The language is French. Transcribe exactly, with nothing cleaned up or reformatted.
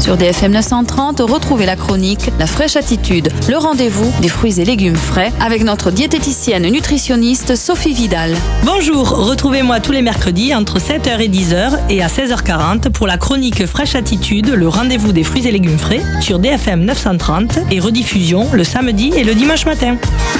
Sur D F M neuf cent trente, retrouvez la chronique La Fraîche Attitude, le rendez-vous des fruits et légumes frais avec notre diététicienne nutritionniste Sophie Vidal. Bonjour, retrouvez-moi tous les mercredis entre sept heures et dix heures et à seize heures quarante pour la chronique Fraîche Attitude, le rendez-vous des fruits et légumes frais sur D F M neuf cent trente et rediffusion le samedi et le dimanche matin.